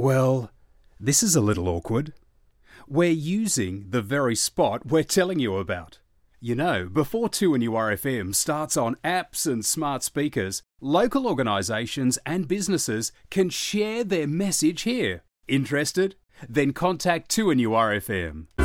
Well, this is a little awkward. We're using the very spot we're telling you about. You know, before 2NURFM starts on apps and smart speakers, local organisations and businesses can share their message here. Interested? Then contact 2NURFM.